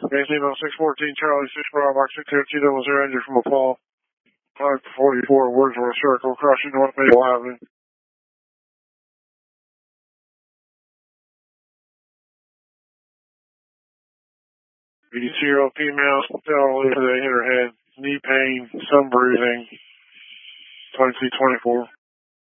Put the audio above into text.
Maintain on 614 Charlie, 6 Bravo, Mark 60200 engine from a Paul. 544 Wordsworth Circle, crossing North Maple Avenue. BD0 female, elderly today, hit her head, knee pain, some bruising, 2224.